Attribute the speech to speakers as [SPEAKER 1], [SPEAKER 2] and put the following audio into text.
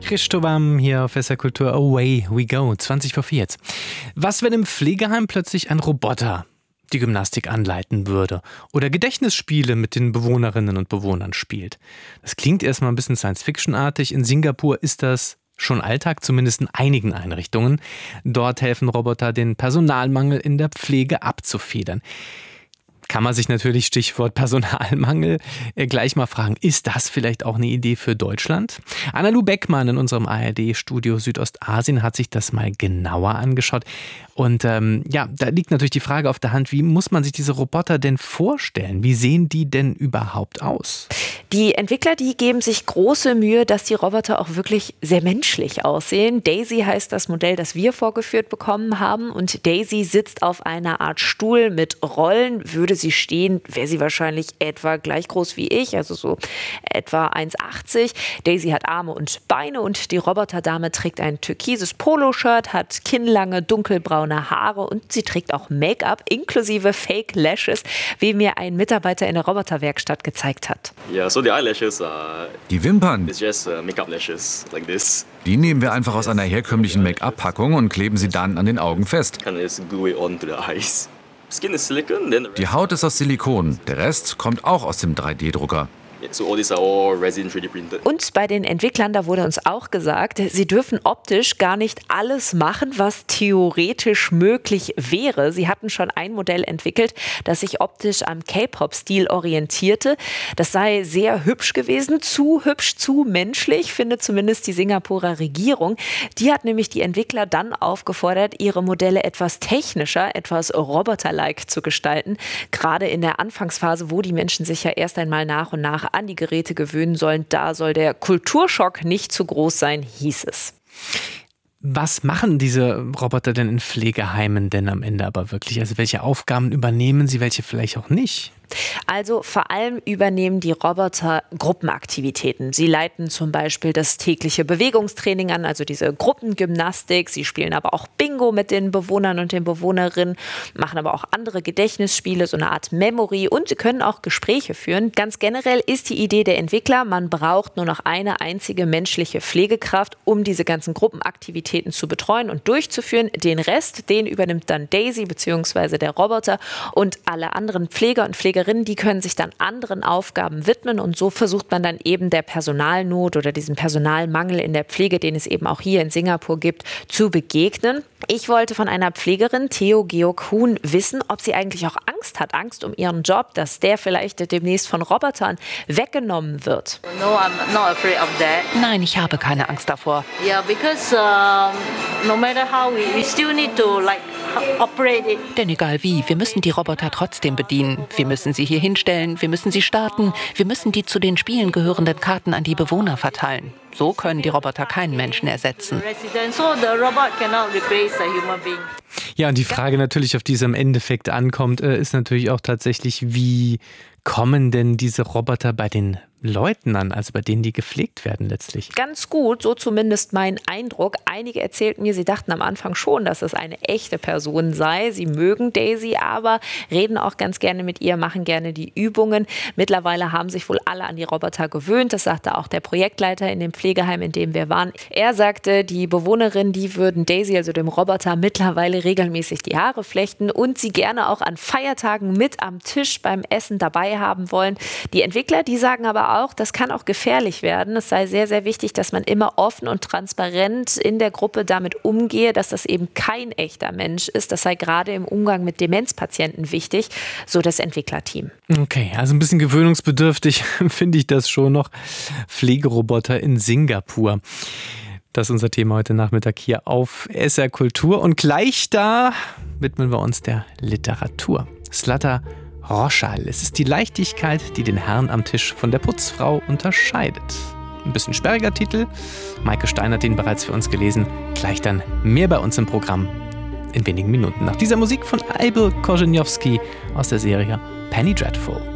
[SPEAKER 1] Christowam hier auf SR Kultur. Away we go, 20 vor 4 jetzt. Was, wenn im Pflegeheim plötzlich ein Roboter die Gymnastik anleiten würde oder Gedächtnisspiele mit den Bewohnerinnen und Bewohnern spielt? Das klingt erstmal ein bisschen Science-Fiction-artig. In Singapur ist das schon Alltag, zumindest in einigen Einrichtungen. Dort helfen Roboter, den Personalmangel in der Pflege abzufedern. Kann man sich natürlich, Stichwort Personalmangel, gleich mal fragen, ist das vielleicht auch eine Idee für Deutschland? Anna-Lu Beckmann in unserem ARD-Studio Südostasien hat sich das mal genauer angeschaut. Und da liegt natürlich die Frage auf der Hand, wie muss man sich diese Roboter denn vorstellen? Wie sehen die denn überhaupt aus?
[SPEAKER 2] Die Entwickler, die geben sich große Mühe, dass die Roboter auch wirklich sehr menschlich aussehen. Daisy heißt das Modell, das wir vorgeführt bekommen haben. Und Daisy sitzt auf einer Art Stuhl mit Rollen. Würde sie stehen, wäre sie wahrscheinlich etwa gleich groß wie ich, also so etwa 1,80. Daisy hat Arme und Beine und die Roboterdame trägt ein türkises Poloshirt, hat kinnlange, dunkelbraune Haare und sie trägt auch Make-up inklusive Fake Lashes, wie mir ein Mitarbeiter in der Roboterwerkstatt gezeigt hat.
[SPEAKER 3] Die Wimpern,
[SPEAKER 4] makeup lashes like this.
[SPEAKER 3] die nehmen wir einfach aus einer herkömmlichen Make-up-Packung und kleben sie dann an den Augen fest. Die Haut ist aus Silikon, der Rest kommt auch aus dem 3D-Drucker.
[SPEAKER 2] Und bei den Entwicklern, da wurde uns auch gesagt, sie dürfen optisch gar nicht alles machen, was theoretisch möglich wäre. Sie hatten schon ein Modell entwickelt, das sich optisch am K-Pop-Stil orientierte. Das sei sehr hübsch gewesen, zu hübsch, zu menschlich, findet zumindest die Singapurer Regierung. Die hat nämlich die Entwickler dann aufgefordert, ihre Modelle etwas technischer, etwas roboterlike zu gestalten. Gerade in der Anfangsphase, wo die Menschen sich ja erst einmal nach und nach an die Geräte gewöhnen sollen, da soll der Kulturschock nicht zu groß sein, hieß es.
[SPEAKER 1] Was machen diese Roboter denn in Pflegeheimen denn am Ende aber wirklich? Also welche Aufgaben übernehmen sie, welche vielleicht auch nicht?
[SPEAKER 2] Also vor allem übernehmen die Roboter Gruppenaktivitäten. Sie leiten zum Beispiel das tägliche Bewegungstraining an, also diese Gruppengymnastik. Sie spielen aber auch Bingo mit den Bewohnern und den Bewohnerinnen, machen aber auch andere Gedächtnisspiele, so eine Art Memory, und sie können auch Gespräche führen. Ganz generell ist die Idee der Entwickler, man braucht nur noch eine einzige menschliche Pflegekraft, um diese ganzen Gruppenaktivitäten zu betreuen und durchzuführen. Den Rest, den übernimmt dann Daisy bzw. der Roboter, und alle anderen Pfleger und Pflegerinnen, die können sich dann anderen Aufgaben widmen, und so versucht man dann eben der Personalnot oder diesem Personalmangel in der Pflege, den es eben auch hier in Singapur gibt, zu begegnen. Ich wollte von einer Pflegerin, Theo Geok-Hoon, wissen, ob sie eigentlich auch Angst um ihren Job, dass der vielleicht demnächst von Robotern weggenommen wird.
[SPEAKER 5] No, I'm not afraid of that.
[SPEAKER 6] Nein, ich habe keine Angst davor.
[SPEAKER 5] Yeah, because no matter how we still need to operate it.
[SPEAKER 6] Denn egal wie, wir müssen die Roboter trotzdem bedienen. Wir müssen sie hier hinstellen, wir müssen sie starten, wir müssen die zu den Spielen gehörenden Karten an die Bewohner verteilen. So können die Roboter keinen Menschen ersetzen.
[SPEAKER 1] Ja, und die Frage natürlich, auf die es im Endeffekt ankommt, ist natürlich auch tatsächlich, wie kommen denn diese Roboter bei den Leuten an, also bei denen, die gepflegt werden letztlich?
[SPEAKER 2] Ganz gut, so zumindest mein Eindruck. Einige erzählten mir, sie dachten am Anfang schon, dass es eine echte Person sei. Sie mögen Daisy, aber reden auch ganz gerne mit ihr, machen gerne die Übungen. Mittlerweile haben sich wohl alle an die Roboter gewöhnt. Das sagte auch der Projektleiter in dem Pflegeheim, in dem wir waren. Er sagte, die Bewohnerin, die würden Daisy, also dem Roboter, mittlerweile regelmäßig die Haare flechten und sie gerne auch an Feiertagen mit am Tisch beim Essen dabei haben wollen. Die Entwickler, die sagen aber auch, das kann auch gefährlich werden. Es sei sehr, sehr wichtig, dass man immer offen und transparent in der Gruppe damit umgehe, dass das eben kein echter Mensch ist. Das sei gerade im Umgang mit Demenzpatienten wichtig, so das Entwicklerteam.
[SPEAKER 1] Okay, also ein bisschen gewöhnungsbedürftig finde ich das schon noch. Pflegeroboter in Singapur. Das ist unser Thema heute Nachmittag hier auf SR Kultur. Und gleich da widmen wir uns der Literatur. Zlata Roschal. Es ist die Leichtigkeit, die den Herrn am Tisch von der Putzfrau unterscheidet. Ein bisschen sperriger Titel. Maike Stein hat ihn bereits für uns gelesen. Gleich dann mehr bei uns im Programm in wenigen Minuten. Nach dieser Musik von Abel Korzeniowski aus der Serie Penny Dreadful.